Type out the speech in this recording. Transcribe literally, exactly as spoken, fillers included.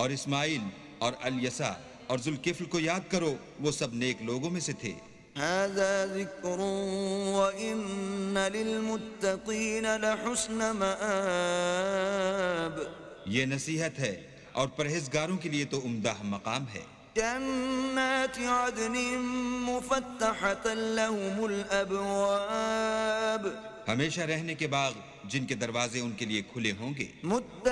और इस्माइल और अल-यसा और जुल्किफ्ल को याद करो, वो सब नेक लोगों में से थे। हाज़ा ज़िक्रुन व इन्न लिलमुत्तक़ीन लहुस्न मआब। ये नसीहत है और परहेजगारों के लिए तो उम्दा मकाम है। जन्नाति अदनिन मुफ़त्तहतन लहुमुल अबवाब। हमेशा रहने के बाग जिनके दरवाजे उनके लिए खुले होंगे।